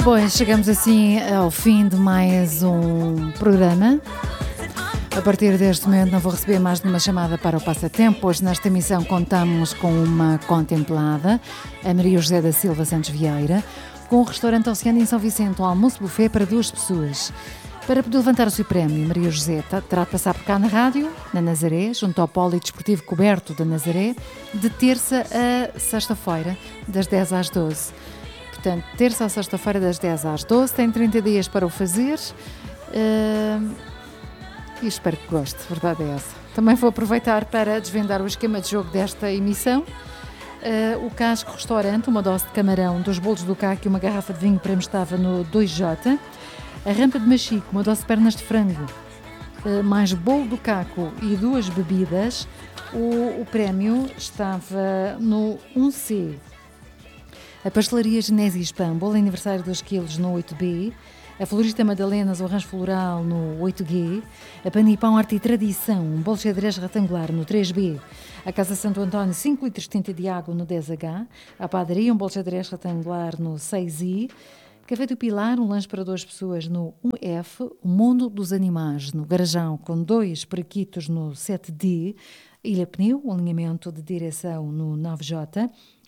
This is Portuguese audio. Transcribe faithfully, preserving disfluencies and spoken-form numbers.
Bom, chegamos assim ao fim de mais um programa. A partir deste momento não vou receber mais nenhuma chamada para o passatempo. Hoje nesta emissão contamos com uma contemplada, a Maria José da Silva Santos Vieira, com o restaurante Oceano em São Vicente, um almoço buffet para duas pessoas. Para poder levantar o seu prémio, Maria José terá de passar por cá na rádio, na Nazaré, junto ao Polo Desportivo Coberto da Nazaré, de terça a sexta-feira, das dez às doze. Portanto, terça a sexta-feira, das dez às doze, tem trinta dias para o fazer uh, e espero que goste, a verdade é essa. Também vou aproveitar para desvendar o esquema de jogo desta emissão. Uh, o Casco Restaurante, uma dose de camarão, dois bolos do caco e uma garrafa de vinho para mim estava no dois J. A rampa de machico, uma dose de pernas de frango, uh, mais bolo do caco e duas bebidas. O, o prémio estava no um C. A pastelaria Genésio Pão, bolo aniversário dois quilos no oito B. A florista Madalenas, o rancho floral no oito G. A Panipão Arte e Tradição, um bolo xadrez retangular no três B. A Casa Santo António, cinco litros de tinta de água no dez H. A Padaria, um bolo xadrez retangular no seis I. Café do Pilar, um lanche para duas pessoas no um F. O Mundo dos Animais no Garajão, com dois periquitos no sete D. Ilha Pneu, um alinhamento de direção no nove J.